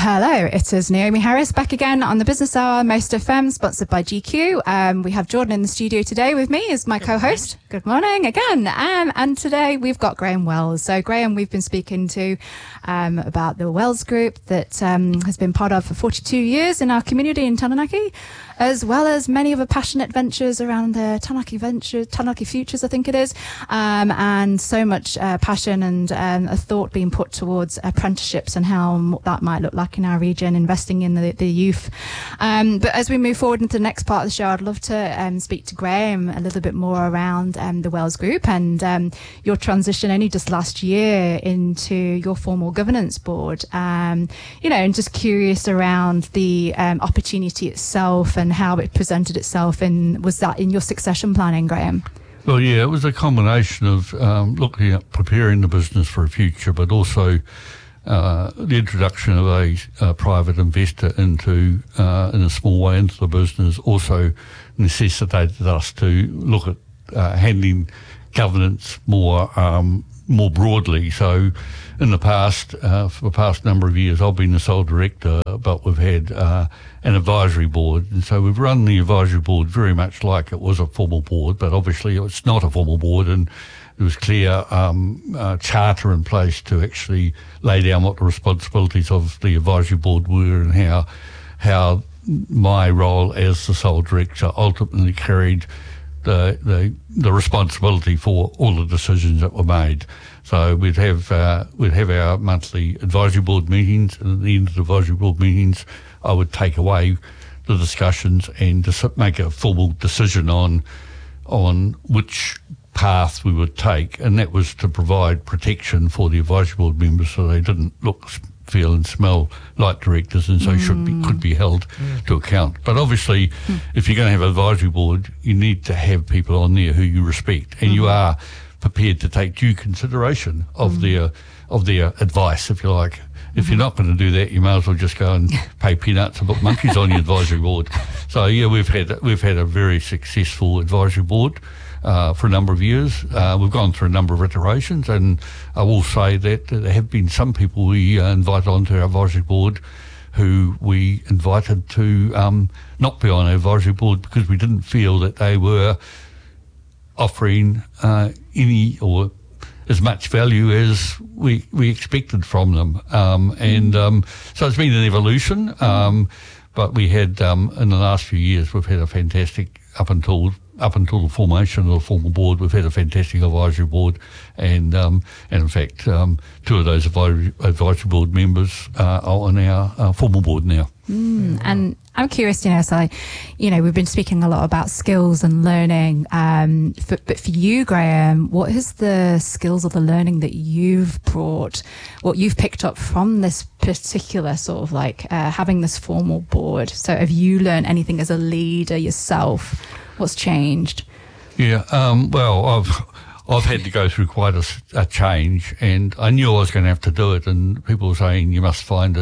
Hello, it is Naomi Harris back again on the Business Hour, Most FM, sponsored by GQ. We have Jordan in the studio today with me as my co-host. Good morning again. And today we've got Graham Wells. So Graham, we've been speaking to about the Wells Group that has been part of for 42 years in our community in Taranaki, as well as many other passionate ventures around the Taranaki Futures, I think it is, and so much passion and a thought being put towards apprenticeships and how that might look like in our region, investing in the youth. But as we move forward into the next part of the show, I'd love to speak to Graham a little bit more around the Wells Group and your transition only just last year into your formal governance board. And just curious around the opportunity itself and how it presented itself. And was that in your succession planning, Graham? Well, yeah, it was a combination of looking at preparing the business for a future, but also the introduction of a private investor into, in a small way, into the business also necessitated us to look at handling governance more broadly. So in the past, for the past number of years, I've been the sole director, but we've had an advisory board. And so we've run the advisory board very much like it was a formal board, but obviously it's not a formal board, and there was clear charter in place to actually lay down what the responsibilities of the advisory board were and how my role as the sole director ultimately carried the responsibility for all the decisions that were made. So we'd have our monthly advisory board meetings, and at the end of the advisory board meetings, I would take away the discussions and just make a formal decision on which path we would take, and that was to provide protection for the advisory board members so they didn't look, feel and smell like directors, and so could be held to account. But obviously, if you're going to have an advisory board, you need to have people on there who you respect, and you are prepared to take due consideration of their advice, if you like. If you're not going to do that, you may as well just go and pay peanuts and put monkeys on your advisory board. So yeah, we've had a very successful advisory board for a number of years. We've gone through a number of iterations, and I will say that there have been some people we invited onto our advisory board who we invited to not be on our advisory board because we didn't feel that they were offering any or as much value as we expected from them. So it's been an evolution, but we had, in the last few years, we've had a fantastic, up until the formation of the formal board, we've had a fantastic advisory board, and in fact, two of those advisory board members are on our formal board now. And I'm curious, so, we've been speaking a lot about skills and learning, but for you, Graham, what is the skills or the learning that you've brought, what you've picked up from this particular sort of having this formal board? So have you learned anything as a leader yourself? What's changed? Yeah, well, I've had to go through quite a change, and I knew I was going to have to do it, and people were saying you must find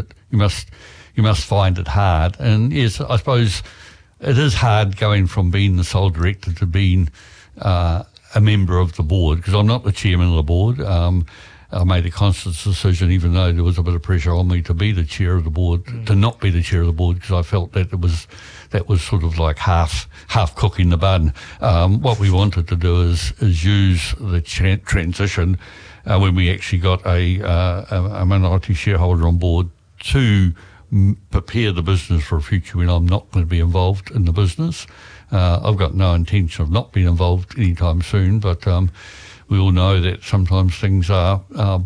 it hard. And yes, I suppose it is hard going from being the sole director to being a member of the board, because I'm not the chairman of the board. I made a conscious decision, even though there was a bit of pressure on me to be the chair of the board, to not be the chair of the board, because I felt that that was sort of like half cooking the bun. What we wanted to do is use the transition when we actually got a minority shareholder on board to prepare the business for a future when I'm not going to be involved in the business. I've got no intention of not being involved anytime soon, but we all know that sometimes things come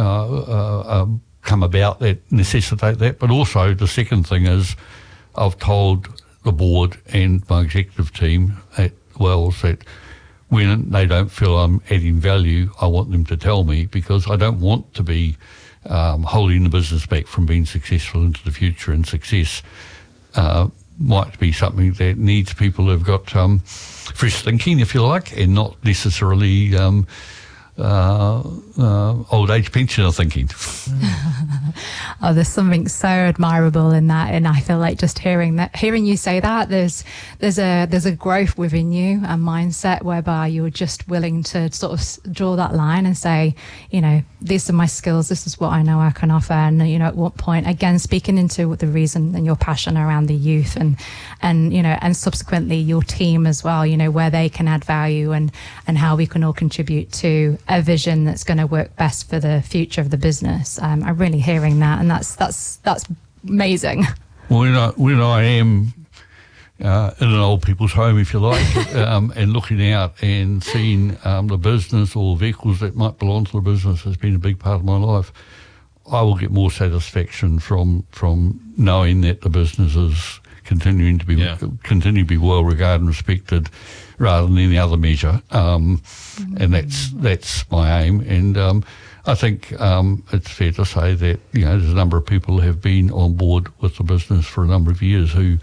about that necessitate that. But also the second thing is I've told the board and my executive team at Wells that when they don't feel I'm adding value, I want them to tell me, because I don't want to be holding the business back from being successful into the future. And success might be something that needs people who've got fresh thinking, if you like, and not necessarily old age pensioner thinking. Oh, there's something so admirable in that, and I feel like just hearing you say that, there's a growth within you, a mindset whereby you're just willing to sort of draw that line and say, you know, these are my skills, this is what I know I can offer, and you know, at what point, again, speaking into the reason and your passion around the youth, and you know, and subsequently your team as well, you know, where they can add value and how we can all contribute to a vision that's going to work best for the future of the business. I'm really hearing that, and that's amazing. Well, when I am in an old people's home, if you like, and looking out and seeing the business or vehicles that might belong to the business has been a big part of my life, I will get more satisfaction from knowing that the business is continue to be well regarded and respected, rather than any other measure, and that's my aim. And I think it's fair to say that, you know, there's a number of people who have been on board with the business for a number of years who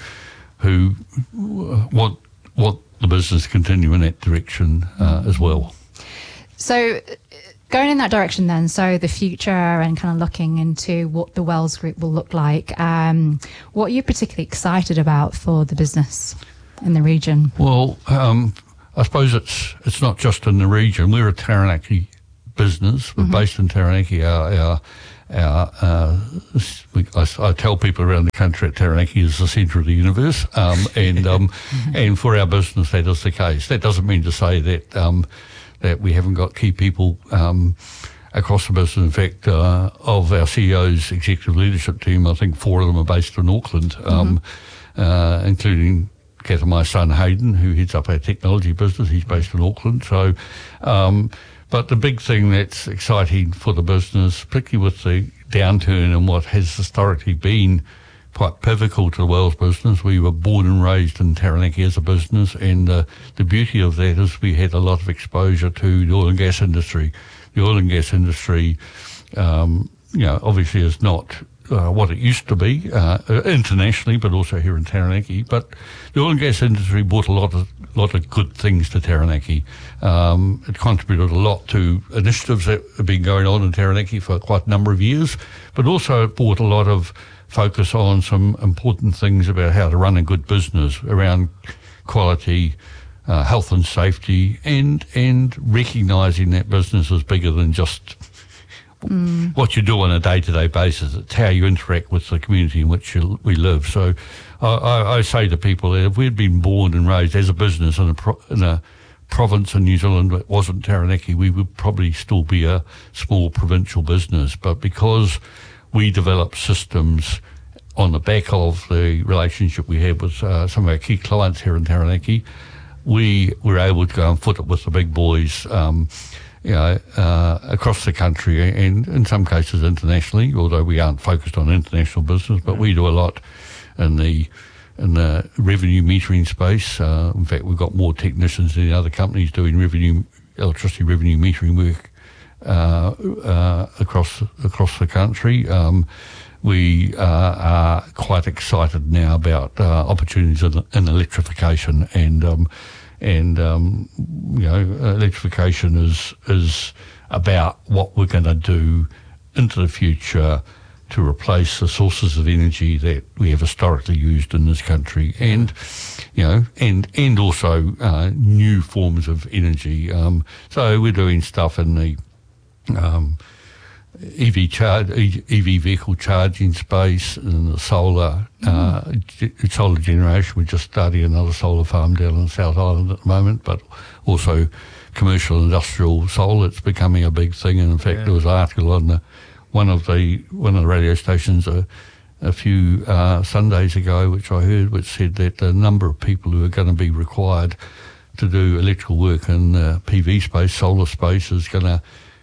want the business to continue in that direction as well. So, going in that direction then, so the future and kind of looking into what the Wells Group will look like, what are you particularly excited about for the business in the region? Well, I suppose it's not just in the region. We're a Taranaki business. We're based in Taranaki. I tell people around the country that Taranaki is the centre of the universe, and for our business that is the case. That doesn't mean to say that we haven't got key people across the business. In fact, of our CEO's executive leadership team, I think 4 of them are based in Auckland, including Kat and my son Hayden, who heads up our technology business. He's based in Auckland. So, but the big thing that's exciting for the business, particularly with the downturn and what has historically been quite pivotal to the Wells business, we were born and raised in Taranaki as a business, and the beauty of that is we had a lot of exposure to the oil and gas industry. The oil and gas industry, obviously is not what it used to be internationally, but also here in Taranaki. But the oil and gas industry brought a lot of good things to Taranaki. It contributed a lot to initiatives that have been going on in Taranaki for quite a number of years, but also it brought a lot of focus on some important things about how to run a good business around quality, health and safety, and recognising that business is bigger than just what you do on a day-to-day basis. It's how you interact with the community in which we live. So I say to people that if we'd been born and raised as a business in a province in New Zealand that wasn't Taranaki, we would probably still be a small provincial business. But because we developed systems on the back of the relationship we had with some of our key clients here in Taranaki, we were able to go and foot it with the big boys across the country, and in some cases internationally, although we aren't focused on international business, but we do a lot in the revenue metering space. In fact, we've got more technicians than the other companies doing electricity revenue metering work across the country. We are quite excited now about opportunities in electrification, and electrification is about what we're going to do into the future to replace the sources of energy that we have historically used in this country, and also new forms of energy. So we're doing stuff in the EV vehicle charging space, and the solar generation. We're just starting another solar farm down in the South Island at the moment, but also commercial industrial solar. It's becoming a big thing, and in fact there was an article on one of the radio stations a few Sundays ago, which I heard, which said that the number of people who are going to be required to do electrical work in the PV space, solar space, is going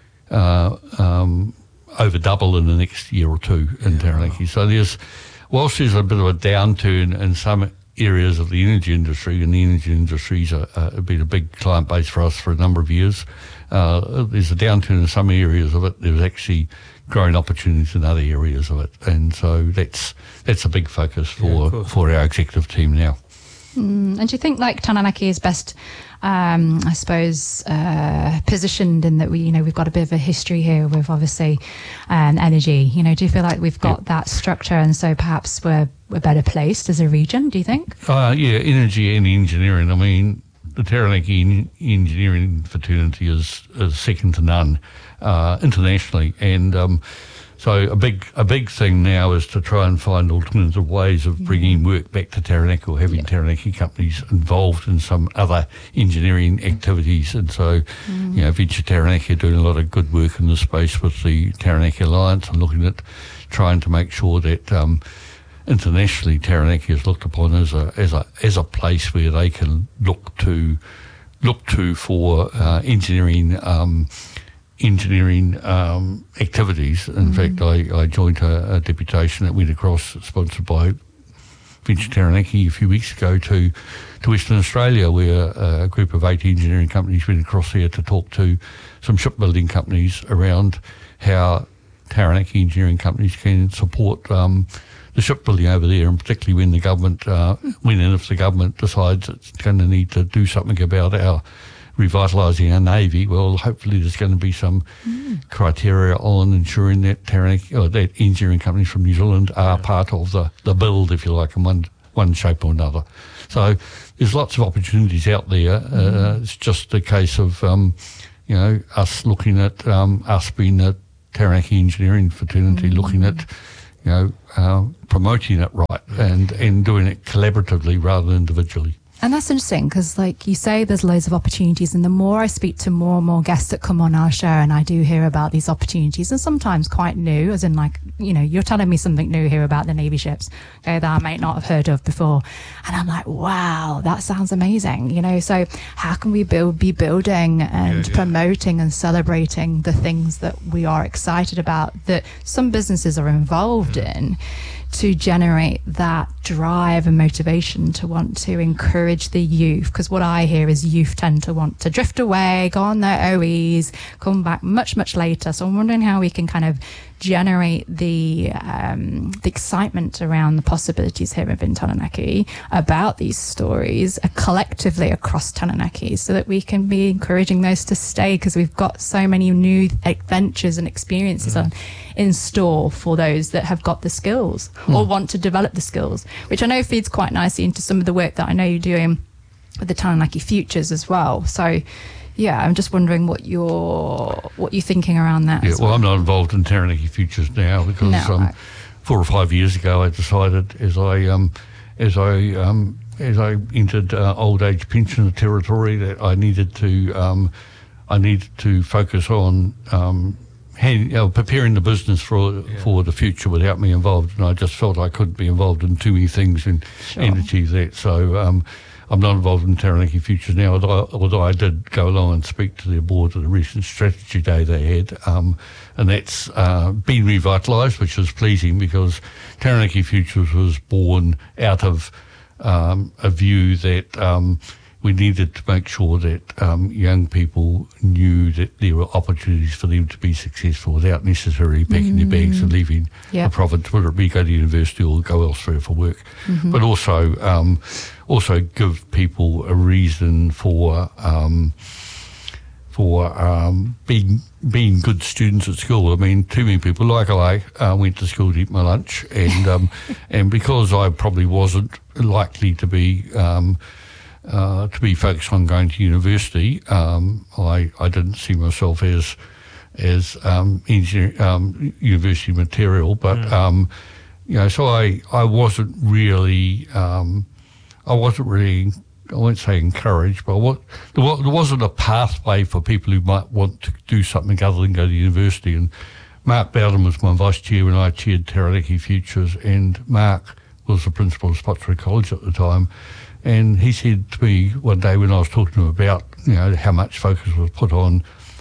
to over double in the next year or two in Taranaki. So whilst there's a bit of a downturn in some areas of the energy industry, and the energy industry's been a big client base for us for a number of years, there's a downturn in some areas of it. There's actually growing opportunities in other areas of it, and so that's a big focus for our executive team now. And do you think like Taranaki is best, I suppose, positioned in that we've got a bit of a history here with obviously energy? Do you feel like we've got that structure, and so perhaps we're better placed as a region? Do you think? Energy and engineering. I mean, the Taranaki engineering fraternity is second to none internationally, and so a big thing now is to try and find alternative ways of bringing work back to Taranaki, or having Taranaki companies involved in some other engineering activities. And so, Venture Taranaki are doing a lot of good work in this space with the Taranaki Alliance, and looking at trying to make sure that internationally Taranaki is looked upon as a place where they can look to for engineering activities. In fact, I joined a deputation that went across, sponsored by Venture Taranaki a few weeks ago, to Western Australia, where a group of 8 engineering companies went across there to talk to some shipbuilding companies around how Taranaki engineering companies can support the shipbuilding over there, and particularly when the government, when and if the government decides it's going to need to do something about our revitalising our Navy, well, hopefully there's going to be some criteria on ensuring that Taranaki, or that engineering companies from New Zealand are part of the build, if you like, in one shape or another. So there's lots of opportunities out there. It's just a case of, us looking at, us being a Taranaki engineering fraternity, looking at, promoting it right and doing it collaboratively rather than individually. And that's interesting because, like you say, there's loads of opportunities, and the more I speak to more and more guests that come on our show, and I do hear about these opportunities, and sometimes quite new, as in like, you're telling me something new here about the Navy ships, that I might not have heard of before. And I'm like, wow, that sounds amazing. So how can we be building and promoting and celebrating the things that we are excited about, that some businesses are involved in, to generate that drive and motivation to want to encourage the youth? Because what I hear is youth tend to want to drift away, go on their OEs, come back much, much later. So I'm wondering how we can kind of generate the excitement around the possibilities here within Taranaki about these stories collectively across Taranaki, so that we can be encouraging those to stay, because we've got so many new adventures and experiences in store for those that have got the skills or want to develop the skills, which I know feeds quite nicely into some of the work that I know you're doing with the Taranaki Futures as well. So yeah, I'm just wondering what you're thinking around that. Yeah, well, I'm not involved in Taranaki Futures now because 4 or 5 years ago I decided, as I entered old age pension territory, that I needed to focus on preparing the business for the future without me involved, and I just felt I couldn't be involved in too many things and achieve that. So I'm not involved in Taranaki Futures now, although I did go along and speak to their board at a recent strategy day they had, and that's been revitalised, which is pleasing, because Taranaki Futures was born out of a view that we needed to make sure that young people knew that there were opportunities for them to be successful without necessarily packing their bags and leaving the province, whether it be go to university or go elsewhere for work, but also give people a reason for being good students at school. I mean, too many people, like I, went to school to eat my lunch, and and because I probably wasn't likely to be focused on going to university, I didn't see myself as university material, but so I wasn't really. I won't say encouraged, but there wasn't a pathway for people who might want to do something other than go to university. And Mark Bowden was my vice chair when I chaired Taranaki Futures, and Mark was the principal of Spotswood College at the time. And he said to me one day when I was talking to him about how much focus was put on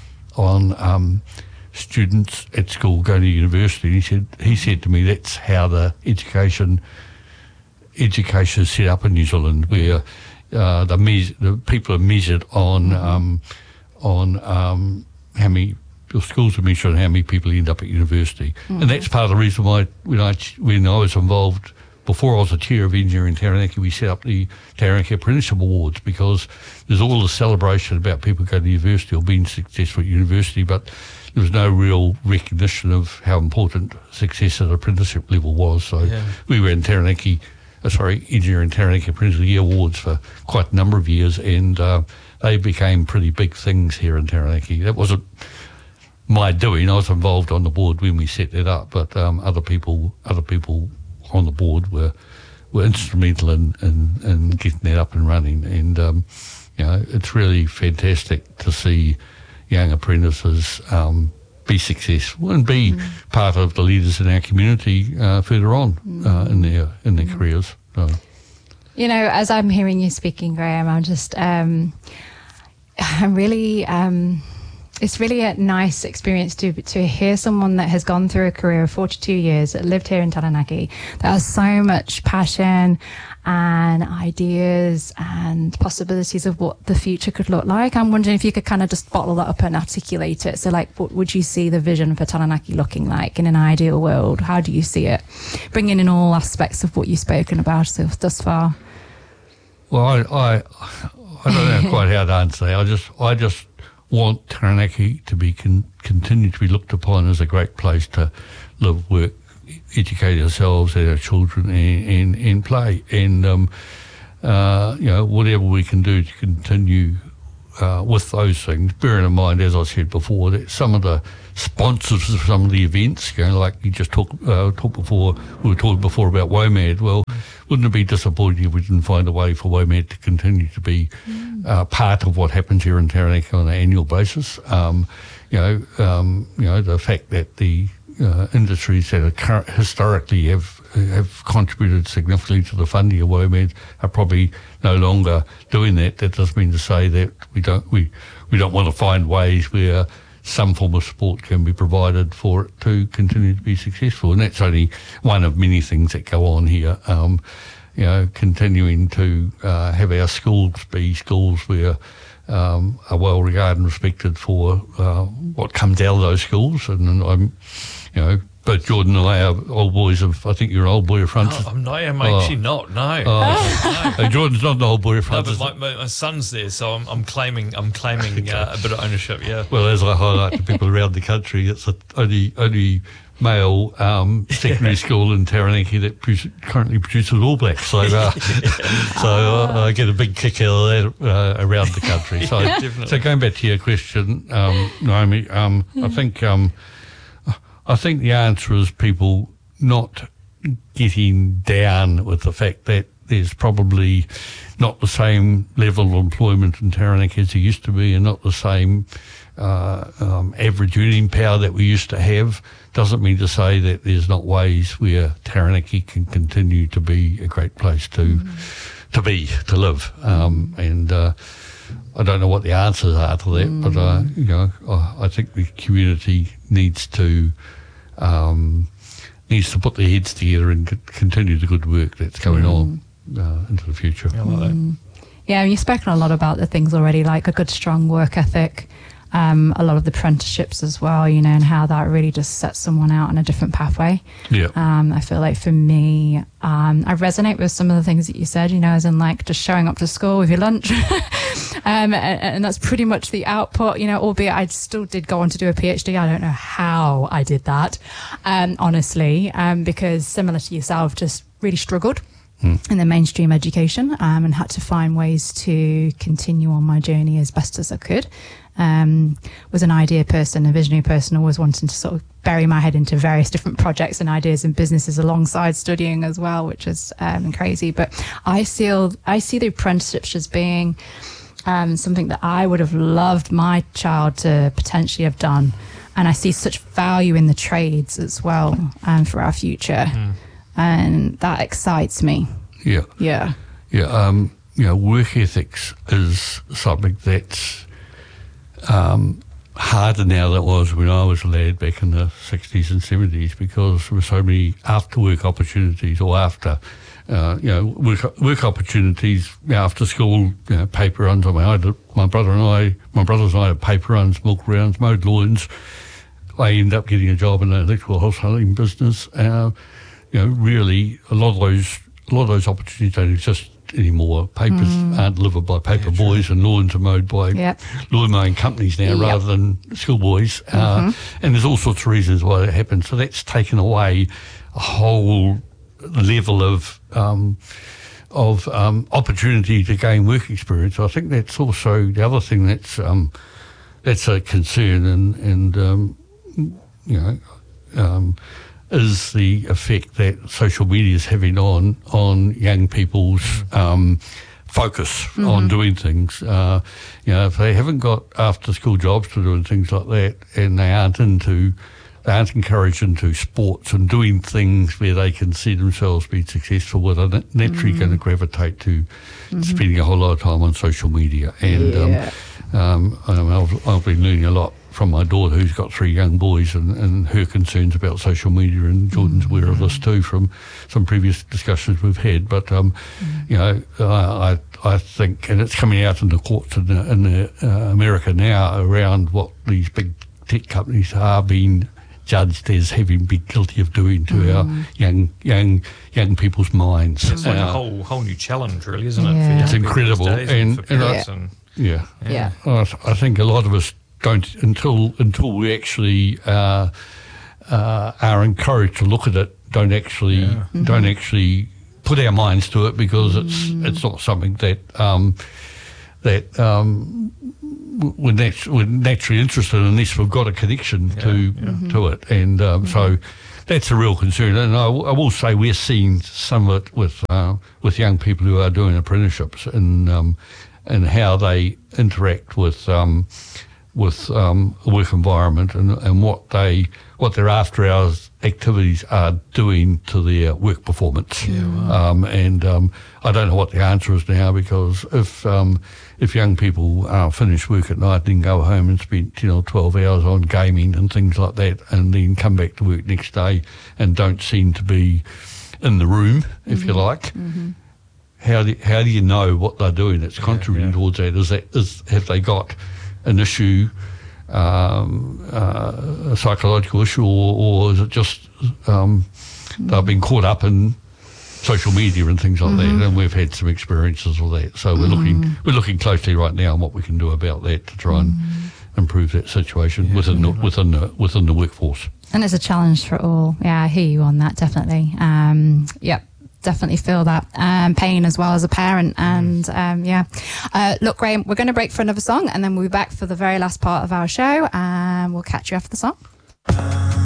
students at school going to university, he said to me, that's how the education is set up in New Zealand, where the people are measured on how many, your schools are measured on how many people end up at university, and that's part of the reason why when I was involved before I was the chair of engineering in Taranaki, we set up the Taranaki Apprenticeship Awards, because there's all the celebration about people going to university or being successful at university, but there was no real recognition of how important success at apprenticeship level was. So we ran Engineering Taranaki Apprenticeship Year Awards for quite a number of years, and they became pretty big things here in Taranaki. That wasn't my doing. I was involved on the board when we set that up, but other people on the board were instrumental in getting that up and running. And it's really fantastic to see young apprentices be successful and be part of the leaders in our community further on in their careers. So. As I'm hearing you speaking, Graham, I'm just I'm really it's really a nice experience to hear someone that has gone through a career of 42 years, that lived here in Taranaki, that has so much passion and ideas and possibilities of what the future could look like. I'm wondering if you could kind of just bottle that up and articulate it. So, what would you see the vision for Taranaki looking like in an ideal world? How do you see it? Bringing in all aspects of what you've spoken about thus far. Well, I don't know quite how to answer that. I just want Taranaki to be continue to be looked upon as a great place to live, work, educate ourselves and our children and play. And whatever we can do to continue with those things, bearing in mind, as I said before, that some of the sponsors of some of the events, like you just talked before, we were talking before about WOMAD. Well, wouldn't it be disappointing if we didn't find a way for WOMAD to continue to be part of what happens here in Taranaki on an annual basis? The fact that the industries that historically have contributed significantly to the funding of WOMAD are probably no longer doing that. That doesn't mean to say that we don't want to find ways where some form of support can be provided for it to continue to be successful. And that's only one of many things that go on here. Continuing to have our schools be schools where are well regarded and respected for what comes out of those schools. And I'm, both Jordan and I are old boys of, I think you're an old boy of Francis. No, I'm not, I'm actually not, no. No. Jordan's not an old boy of Francis. No, but my son's there, so I'm claiming a bit of ownership, yeah. Well, as I highlight to people around the country, it's the only male secondary school in Taranaki that currently produces All Blacks. So, I get a big kick out of that around the country. So, so going back to your question, Naomi, I think the answer is people not getting down with the fact that there's probably not the same level of employment in Taranaki as there used to be, and not the same average earning power that we used to have. Doesn't mean to say that there's not ways where Taranaki can continue to be a great place to live. And I don't know what the answers are to that, but I think the community needs to put their heads together and continue the good work that's going on into the future. Yeah, I like that. Yeah, you've spoken a lot about the things already, like a good, strong work ethic, a lot of the apprenticeships as well, and how that really just sets someone out on a different pathway. Yeah. I feel like for me, I resonate with some of the things that you said, as in like just showing up to school with your lunch. And that's pretty much the output, albeit I still did go on to do a PhD. I don't know how I did that, honestly, because similar to yourself, just really struggled in the mainstream education and had to find ways to continue on my journey as best as I could. Was an idea person, a visionary person, always wanting to sort of bury my head into various different projects and ideas and businesses alongside studying as well, which is crazy. But I see the apprenticeships as being something that I would have loved my child to potentially have done. And I see such value in the trades as well for our future. And that excites me. Yeah. Work ethics is something that's harder now than it was when I was a lad back in the 60s and 70s, because there were so many after-work opportunities or work opportunities after school, paper runs. My brothers and I had paper runs, milk rounds, mowed lawns. I ended up getting a job in the electrical wholesaling business. really a lot of those opportunities don't exist anymore. Papers aren't delivered by paper boys, and lawns are mowed by lawn mowing companies now rather than schoolboys. And there's all sorts of reasons why that happens. So that's taken away a whole level of opportunity to gain work experience. I think that's also the other thing that's a concern, and is the effect that social media is having on young people's focus on doing things. If they haven't got after-school jobs to do and things like that, and they aren't encouraged into sports and doing things where they can see themselves being successful, well, they're naturally going to gravitate to spending a whole lot of time on social media. And I've been learning a lot from my daughter, who's got 3 young boys, and her concerns about social media, and Jordan's aware of this too from some previous discussions we've had. But I think, and it's coming out in the courts in America now around what these big tech companies are being judged as having been guilty of doing to our young people's minds. It's like a whole new challenge, really, isn't it? Yeah. It's incredible, and I think a lot of us don't until we actually are encouraged to look at it. Don't actually put our minds to it, because it's not something that we're naturally interested in, unless we've got a connection to it, and so that's a real concern. And I will say we're seeing some of it with young people who are doing apprenticeships, and how they interact with a work environment, and what their after hours activities are doing to their work performance. And I don't know what the answer is now, because if young people finish work at night and go home and spend 10 or 12 hours on gaming and things like that, and then come back to work next day and don't seem to be in the room, if you like, how do you know what they're doing that's contributing towards that? Have they got an issue, a psychological issue, or is it just they've been caught up in social media and things like that? And we've had some experiences with that, so we're looking closely right now on what we can do about that to try and improve that situation within the workforce. And it's a challenge for all. Yeah, I hear you on that, definitely. Definitely feel that pain as well as a parent. And look, Graham, we're going to break for another song, and then we'll be back for the very last part of our show, and we'll catch you after the song.